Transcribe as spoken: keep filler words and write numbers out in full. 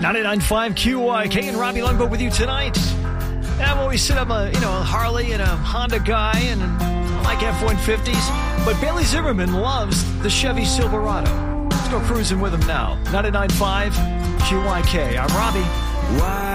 ninety-nine point five Q Y K and Robbie Longboat with you tonight. And I've always sit up a, you know, a Harley and a Honda guy, and I like F one fifties. But Bailey Zimmerman loves the Chevy Silverado. Let's go cruising with him now. ninety-nine point five Q Y K. I'm Robbie. Why?